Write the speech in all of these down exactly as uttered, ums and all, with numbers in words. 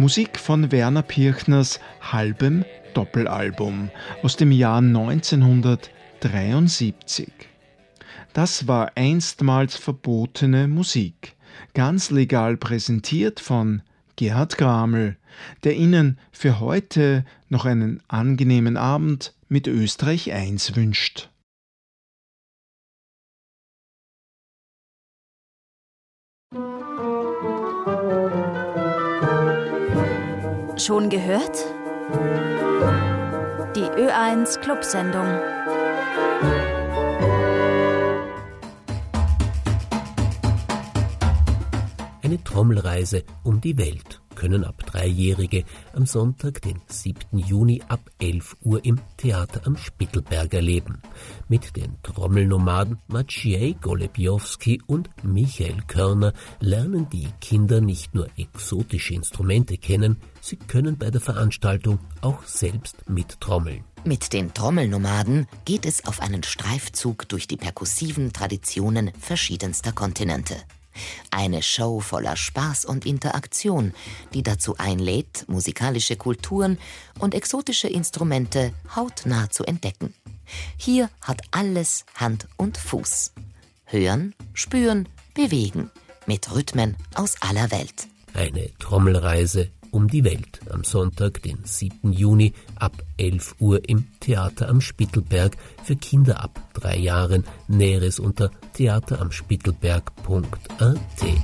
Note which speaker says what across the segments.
Speaker 1: Musik von Werner Pirchners halbem Doppelalbum aus dem Jahr neunzehnhundertdreiundsiebzig. Das war einstmals verbotene Musik, ganz legal präsentiert von Gerhard Graml, der Ihnen für heute noch einen angenehmen Abend mit Österreich eins wünscht.
Speaker 2: Schon gehört? Die Ö eins Clubsendung.
Speaker 3: Eine Trommelreise um die Welt können ab Dreijährige am Sonntag, den siebten Juni ab elf Uhr im Theater am Spittelberg erleben. Mit den Trommelnomaden Maciej Golebiowski und Michael Körner lernen die Kinder nicht nur exotische Instrumente kennen, sie können bei der Veranstaltung auch selbst mittrommeln.
Speaker 4: Mit den Trommelnomaden geht es auf einen Streifzug durch die perkussiven Traditionen verschiedenster Kontinente. Eine Show voller Spaß und Interaktion, die dazu einlädt, musikalische Kulturen und exotische Instrumente hautnah zu entdecken. Hier hat alles Hand und Fuß. Hören, spüren, bewegen, mit Rhythmen aus aller Welt.
Speaker 3: Eine Trommelreise um die Welt am Sonntag, den siebten Juni ab elf Uhr im Theater am Spittelberg für Kinder ab drei Jahren. Näheres unter theateramspittelberg punkt a t.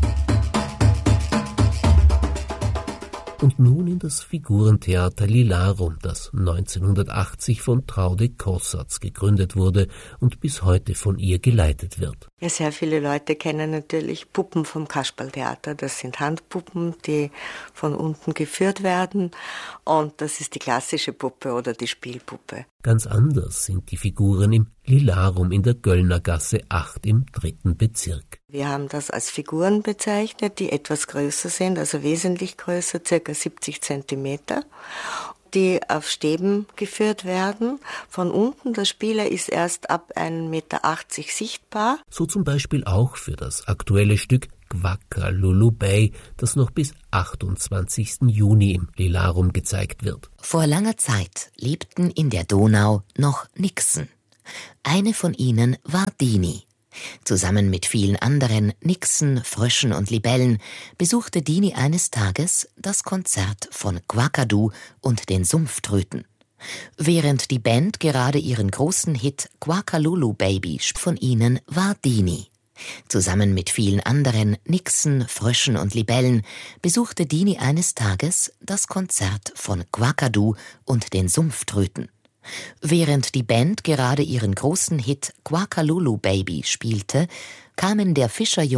Speaker 3: Und nun in das Figurentheater Lilarum, das neunzehnhundertachtzig von Traude Kossatz gegründet wurde und bis heute von ihr geleitet wird.
Speaker 5: Ja, sehr viele Leute kennen natürlich Puppen vom Kasperltheater. Das sind Handpuppen, die von unten geführt werden. Und das ist die klassische Puppe oder die Spielpuppe.
Speaker 3: Ganz anders sind die Figuren im Lilarum in der Göllner Gasse acht im dritten Bezirk.
Speaker 5: Wir haben das als Figuren bezeichnet, die etwas größer sind, also wesentlich größer, circa siebzig Zentimeter, die auf Stäben geführt werden. Von unten, der Spieler ist erst ab ein Meter achtzig sichtbar.
Speaker 3: So zum Beispiel auch für das aktuelle Stück Quackalulubei, das noch bis achtundzwanzigsten Juni im Lilarum gezeigt wird.
Speaker 4: Vor langer Zeit lebten in der Donau noch Nixen. Eine von ihnen war Dini. Zusammen mit vielen anderen Nixen, Fröschen und Libellen besuchte Dini eines Tages das Konzert von Quacadu und den Sumpftröten. Während die Band gerade ihren großen Hit Quackalulu Baby von ihnen war Dini. Zusammen mit vielen anderen Nixen, Fröschen und Libellen besuchte Dini eines Tages das Konzert von Quacadu und den Sumpftröten. Während die Band gerade ihren großen Hit Quackalulu Baby spielte, kamen der Fischerjunge